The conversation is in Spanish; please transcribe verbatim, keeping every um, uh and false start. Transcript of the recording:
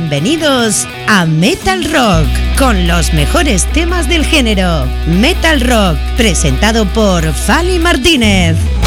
Bienvenidos a Metal Rock, con los mejores temas del género. Metal Rock, presentado por Fali Martínez.